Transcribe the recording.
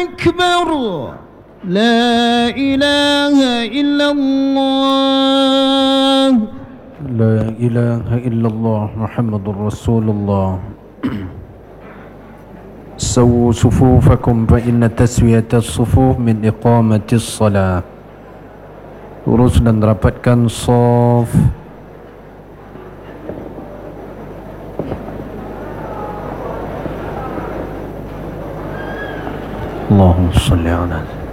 أكبر لا إله إلا الله لا إله إلا الله محمد رسول الله سووا صفوفكم فإن تسوية الصفوف من إقامة الصلاة. Urus dan rapatkan saf. Allahumma salli ala